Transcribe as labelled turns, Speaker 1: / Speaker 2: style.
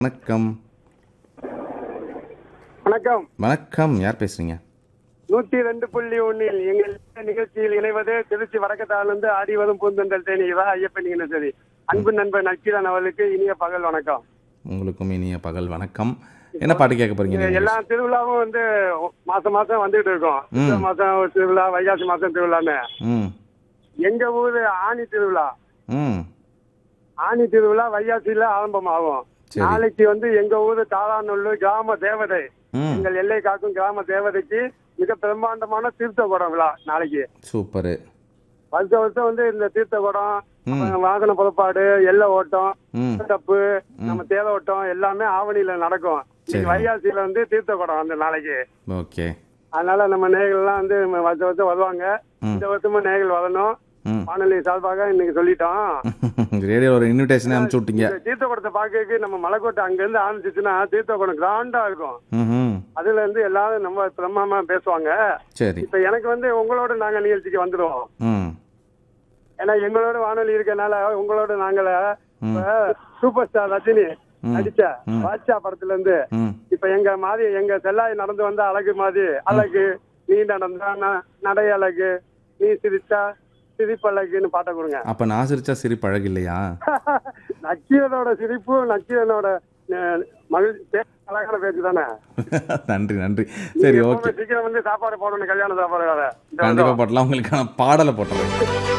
Speaker 1: வணக்கம்.
Speaker 2: வணக்கம்.
Speaker 1: வணக்கம். யார் பேசுறீங்க?
Speaker 2: 102.1 எங்கள் நிகழ்ச்சியில் இணைவது திருச்சி வடக்கத்தாலிருந்து ஆடிவதும் பூந்தொண்டல் தேனிவா ஐயப்பன் சரி. அன்பு நண்பன் நக்கீரன் அவர்களுக்கு இனிய பகல் வணக்கம்.
Speaker 1: உங்களுக்கும் இனிய பகல் வணக்கம். என்ன பாட்டு கேட்க போறீங்க?
Speaker 2: எல்லா திருவிழாவும் வந்து மாசம் மாசம் வந்துட்டு இருக்கோம். மாசம் ஒரு திருவிழா, வைகாசி மாசம் திருவிழான்னு. எங்க ஊரு ஆணி திருவிழா. ஆணி திருவிழா வைகாசியில ஆரம்பமாகும். நாளைக்கு வந்து எங்க ஊரு தாளாநல்லூர் கிராம தேவதை, எங்கள் எல்லை காக்கும் கிராம தேவதைக்கு மிக பிரம்மாண்டமான தீர்த்த குடம் விழா நாளைக்கு.
Speaker 1: சூப்பர்.
Speaker 2: வருஷம் வருஷம் வந்து இந்த தீர்த்த குடம், வாகன புறப்பாடு, எல்லை ஓட்டம், தப்பு, நம்ம தேல ஓட்டம் எல்லாமே ஆவணியில நடக்கும். வைகாசியில வந்து தீர்த்த குடம் வந்து நாளைக்கு.
Speaker 1: ஓகே.
Speaker 2: அதனால நம்ம நேயர்கள் எல்லாம் வந்து வருஷம் வருஷம் வருவாங்க. இந்த வருஷமும் நேயர்கள் வரணும். வானொலி சார்பாக இன்னைக்கு சொல்லிட்டோம்.
Speaker 1: ரேடியோ ஒரு இன்விடேஷன் அனுப்பிச்சு விட்டீங்க.
Speaker 2: தீர்த்த குடத்தை பாக்க நம்ம மலைக்கோட்டை அங்க இருந்து ஆரம்பிச்சுன்னா தீர்த்த குடம் கிராண்டா இருக்கும். அதுல இருந்து எல்லாரும் நம்ம பிரம்மாமா பேசுவாங்க.
Speaker 1: சரி.
Speaker 2: இப்ப எனக்கு வந்து உங்களோட நாங்க நிகழ்ச்சிக்கு வந்துடுவோம். ஏன்னா எங்களோட வானொலி இருக்கனால உங்களோட நாங்கள சூப்பர் ஸ்டார் ரஜினி நடிச்ச பாட்சா படத்துல இருந்து இப்ப எங்க மாதிரி எங்க செல்லாய் நடந்து வந்த அழகு மாதிரி அழகு, நீ நடந்தா நடை அழகு, நீ சிரிச்சா சிரிப்பழகுன்னு பாட்ட கொடுங்க.
Speaker 1: அப்ப நான் சிரிச்சா சிரிப்பு அழகு இல்லையா?
Speaker 2: நக்கீரனோட சிரிப்பு, நக்கீரனோட மகிழ்ச்சி, அழகான பேச்சு தானே.
Speaker 1: நன்றி நன்றி. சரி, ஓகே.
Speaker 2: சீக்கிரம் வந்து சாப்பாடு போடணும், கல்யாண சாப்பாடு.
Speaker 1: கண்டிப்பா போட்டலாம். உங்களுக்கான பாடலை போட்டுறேன்.